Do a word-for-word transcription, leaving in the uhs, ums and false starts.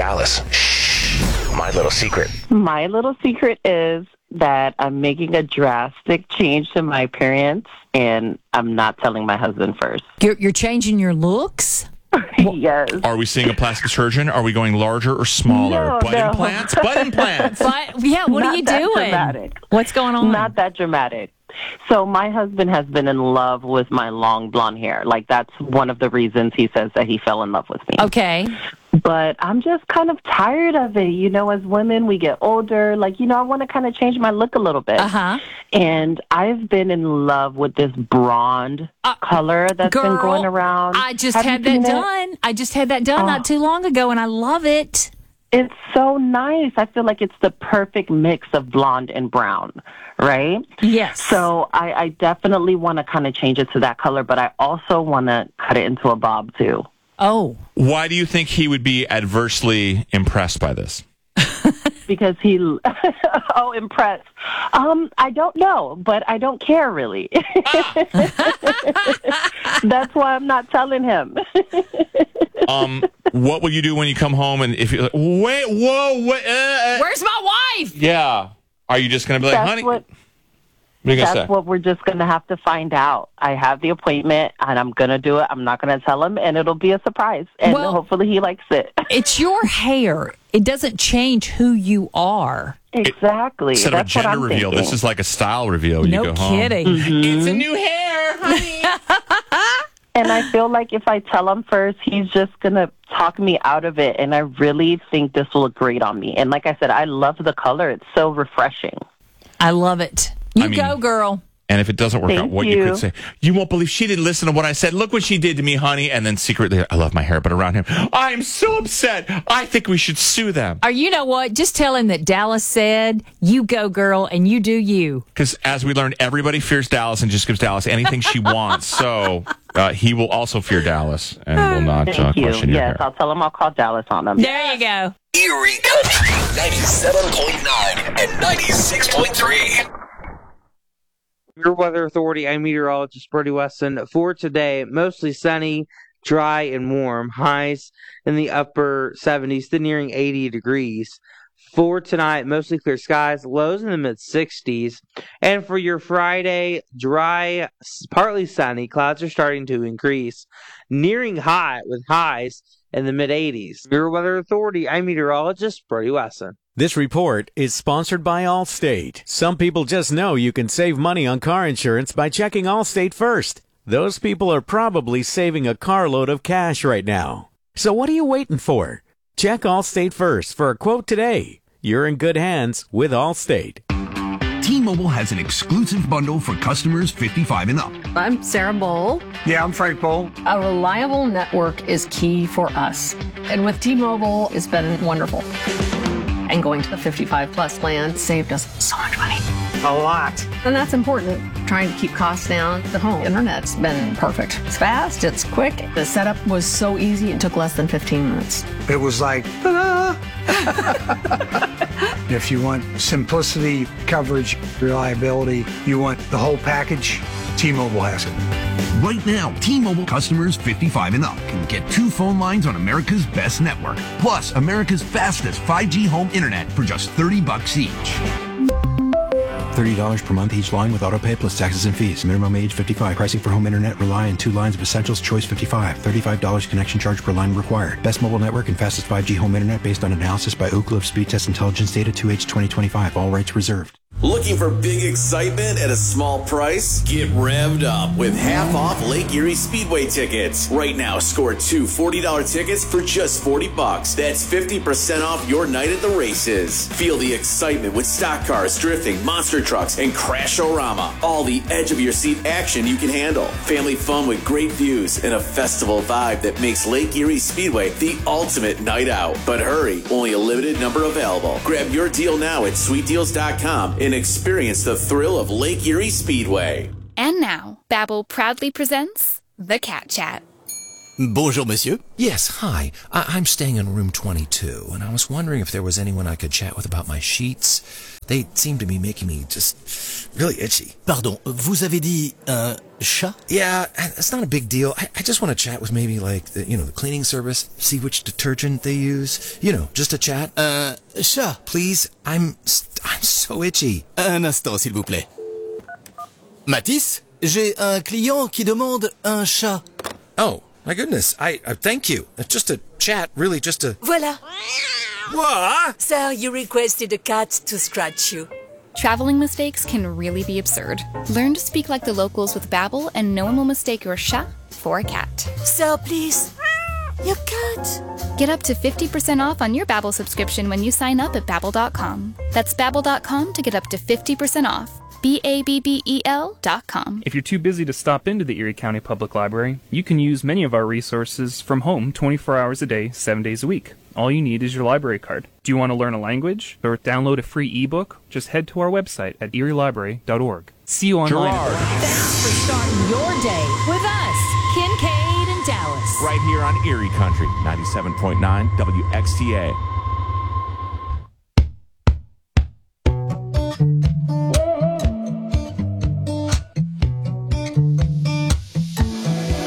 Dallas. Shh. My little secret. My little secret is that I'm making a drastic change to my appearance, and I'm not telling my husband first. You're, you're changing your looks? Yes. Are we seeing a plastic surgeon? Are we going larger or smaller? No, butt no. implants? Butt implants. But, yeah, what Not are you that doing? dramatic. What's going on? Not that dramatic. So my husband has been in love with my long blonde hair. Like, that's one of the reasons he says that he fell in love with me. Okay. But I'm just kind of tired of it. You know, as women, we get older. Like, you know, I want to kind of change my look a little bit. Uh-huh. And I've been in love with this blonde Uh, color that's girl, been going around. I just Have had you that seen it? done. I just had that done Oh. not too long ago, and I love it. It's so nice. I feel like it's the perfect mix of blonde and brown, right? Yes. So I, I definitely want to kind of change it to that color, but I also want to cut it into a bob, too. Oh. Why do you think he would be adversely impressed by this? Because he, oh, impressed. Um, I don't know, but I don't care really. That's why I'm not telling him. Um, what will you do when you come home and if you're like, wait, whoa, wait, uh, uh, Where's my wife? yeah. Are you just going to be like, That's honey? what. What are you going to That's say? what we're just going to have to find out. I have the appointment, and I'm going to do it. I'm not going to tell him, and it'll be a surprise. And Well- hopefully he likes it. It's your hair. It doesn't change who you are. Exactly. Instead of a That's what gender I'm reveal, thinking. this is like a style reveal when No you go home. kidding. It's a new hair, honey. And I feel like if I tell him first, he's just going to talk me out of it. And I really think this will look great on me. And like I said, I love the color. It's so refreshing. I love it. You I mean- go, girl. And if it doesn't work Thank out, what you. you. could say, you won't believe she didn't listen to what I said. Look what she did to me, honey. And then secretly, I love my hair, but around him, I'm so upset. I think we should sue them. Or you know what? Just tell him that Dallas said, you go, girl, and you do you. Because as we learned, everybody fears Dallas and just gives Dallas anything she wants. So uh, he will also fear Dallas and will not uh, Thank you. question your Yes, hair. I'll tell him I'll call Dallas on him. There you go. Erie Country ninety-seven point nine and ninety-six point three. Your Weather Authority, I'm meteorologist Brody Weston. For today, mostly sunny, dry, and warm. Highs in the upper seventies to nearing eighty degrees. For tonight, mostly clear skies, lows in the mid-sixties. And for your Friday, dry, partly sunny, clouds are starting to increase, nearing hot with highs in the mid-eighties. Your Weather Authority, I'm meteorologist Brody Weston. This report is sponsored by Allstate. Some people just know you can save money on car insurance by checking Allstate first. Those people are probably saving a carload of cash right now. So what are you waiting for? Check Allstate first for a quote today. You're in good hands with Allstate. T-Mobile has an exclusive bundle for customers fifty-five and up. I'm Sarah Bowl. Yeah, I'm Frank Bowl. A reliable network is key for us. And with T-Mobile, it's been wonderful. And going to the fifty-five plus plan saved us so much money. A lot. And that's important. Trying to keep costs down. The home internet's been perfect. It's fast, it's quick. The setup was so easy, it took less than fifteen minutes. It was like, ta-da! If you want simplicity, coverage, reliability, you want the whole package, T-Mobile has it. Right now, T-Mobile customers fifty-five and up can get two phone lines on America's best network, plus America's fastest five G home internet for just thirty bucks each. thirty dollars per month each line with autopay plus taxes and fees. Minimum age fifty-five. Pricing for home internet rely on two lines of Essentials Choice fifty-five. thirty-five dollars connection charge per line required. Best mobile network and fastest five G home internet based on analysis by Oak Cliff Speed Test Intelligence Data two H twenty twenty-five. All rights reserved. Looking for big excitement at a small price? Get revved up with half off Lake Erie Speedway tickets. Right now, score two forty dollars tickets for just forty bucks. That's fifty percent off your night at the races. Feel the excitement with stock cars, drifting, monster trucks, and Crash-O-Rama. All the edge of your seat action you can handle. Family fun with great views and a festival vibe that makes Lake Erie Speedway the ultimate night out. But hurry, only a limited number available. Grab your deal now at sweet deals dot com and experience the thrill of Lake Erie Speedway. And now, Babbel proudly presents The Cat Chat. Bonjour, monsieur. Yes, hi. I- I'm staying in room twenty-two, and I was wondering if there was anyone I could chat with about my sheets. They seem to be making me just really itchy. Pardon, vous avez dit un chat? Yeah, it's not a big deal. I, I just want to chat with maybe like the, you know, the cleaning service, see which detergent they use. You know, just a chat. Un chat. Please, I'm I'm so itchy. Un instant, s'il vous plaît. Matisse, j'ai un client qui demande un chat. Oh, my goodness. I, I thank you. It's just a chat, really just a... Voilà. What? Sir, you requested a cat to scratch you. Traveling mistakes can really be absurd. Learn to speak like the locals with Babbel, and no one will mistake your chat for a cat. Sir, please. Your cat. Get up to fifty percent off on your Babbel subscription when you sign up at Babbel dot com. That's Babbel dot com to get up to fifty percent off. B A B B E L dot com. If you're too busy to stop into the Erie County Public Library, you can use many of our resources from home twenty-four hours a day, seven days a week. All you need is your library card. Do you want to learn a language or download a free ebook? Just head to our website at erie library dot org. See you online. Gerard. Thanks for starting your day with us, Kincaid and Dallas. Right here on Erie Country, ninety-seven point nine W X T A.